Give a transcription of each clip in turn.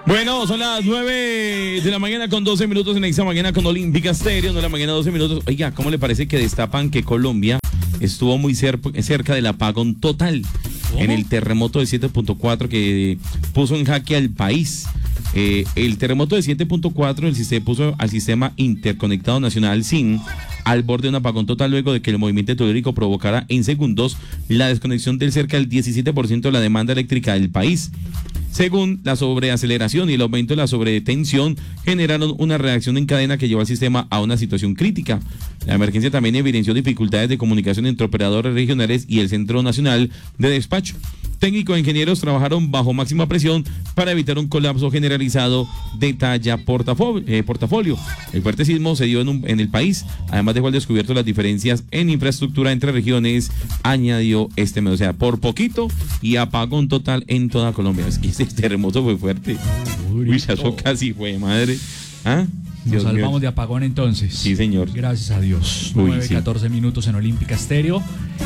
Bueno, son las 9 de la mañana con 12 minutos en esta mañana con Olímpica Estéreo, 9 de la mañana 12 minutos. Oiga, ¿cómo le parece que destapan que Colombia estuvo muy cerca del apagón total en el terremoto de 7.4 que puso en jaque al país? El terremoto de 7.4 puso al sistema interconectado nacional SIN al borde de un apagón total luego de que el movimiento telúrico provocara en segundos la desconexión del cerca del 17% de la demanda eléctrica del país. Según la sobreaceleración y el aumento de la sobretensión generaron una reacción en cadena que llevó al sistema a una situación crítica. La emergencia también evidenció dificultades de comunicación entre operadores regionales y el Centro Nacional de Despacho. Técnicos e ingenieros trabajaron bajo máxima presión para evitar un colapso generalizado de talla portafolio. El fuerte sismo se dio en el país, además dejó al descubierto las diferencias en infraestructura entre regiones, añadió este medio. O sea, por poquito y apagón total en toda Colombia. Es que este terremoto fue fuerte. Uy, eso casi fue madre. ¿Ah? Nos salvamos de apagón entonces. Sí, señor. Gracias a Dios. 9:14 minutos en Olímpica Estéreo.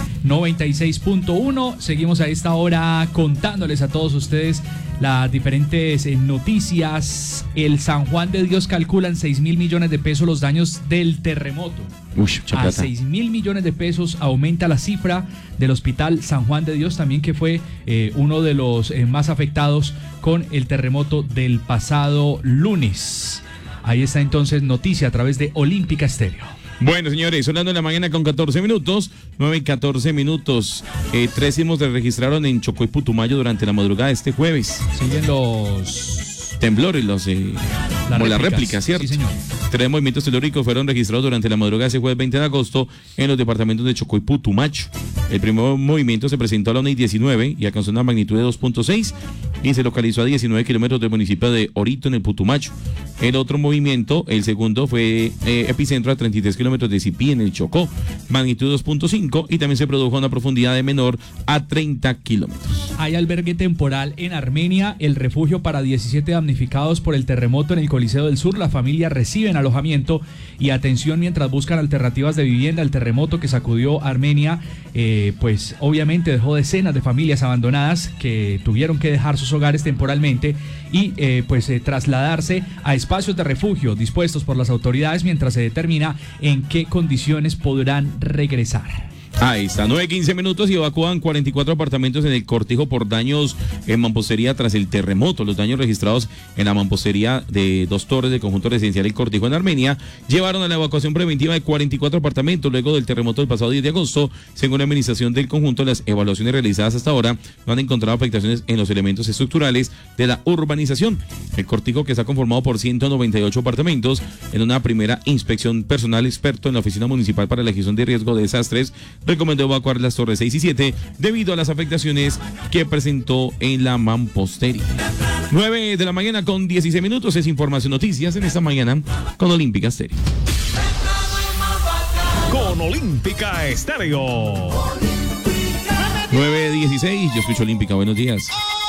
96.1. Seguimos a esta hora contándoles a todos ustedes las diferentes noticias. El San Juan de Dios calculan 6.000 millones de pesos los daños del terremoto. A 6.000 millones de pesos aumenta la cifra del Hospital San Juan de Dios, también que fue uno de los más afectados con el terremoto del pasado lunes. Ahí está entonces noticia a través de Olímpica Estéreo. Bueno, señores, son las 9 de la mañana con 14 minutos, 9:14 minutos. 3 sismos se registraron en Chocó y Putumayo durante la madrugada de este jueves. Siguen los temblores, las réplicas, ¿cierto? Sí, señor. 3 movimientos telúricos fueron registrados durante la madrugada de ese jueves 20 de agosto en los departamentos de Chocó y Putumayo. El primer movimiento se presentó a la 1:19 y alcanzó una magnitud de 2.6 y se localizó a 19 kilómetros del municipio de Orito, en el Putumayo. El otro movimiento, el segundo, fue epicentro a 33 kilómetros de Cipí, en el Chocó, magnitud 2.5, y también se produjo a una profundidad de menor a 30 kilómetros. Hay albergue temporal en Armenia, el refugio para 17 damnificados por el terremoto en el Coliseo del Sur. Las familias reciben alojamiento y atención mientras buscan alternativas de vivienda. El terremoto que sacudió Armenia, pues obviamente dejó decenas de familias abandonadas que tuvieron que dejar sus hogares temporalmente y trasladarse a espacios de refugio dispuestos por las autoridades mientras se determina en qué condiciones podrán regresar. Ahí está, 9:15 minutos y evacúan 44 apartamentos en el Cortijo por daños en mampostería tras el terremoto. Los daños registrados en la mampostería de 2 torres del conjunto residencial El Cortijo en Armenia llevaron a la evacuación preventiva de 44 apartamentos luego del terremoto del pasado 10 de agosto. Según la administración del conjunto, las evaluaciones realizadas hasta ahora no han encontrado afectaciones en los elementos estructurales de la urbanización. El Cortijo, que está conformado por 198 apartamentos, en una primera inspección personal, experto en la Oficina Municipal para la Gestión de Riesgo de Desastres, recomendó evacuar las torres 6 y 7 debido a las afectaciones que presentó en la mampostería. 9 de la mañana con 16 minutos es información, noticias en esta mañana con Olímpica Estéreo. Con Olímpica Estéreo. 9:16, yo escucho Olímpica, buenos días.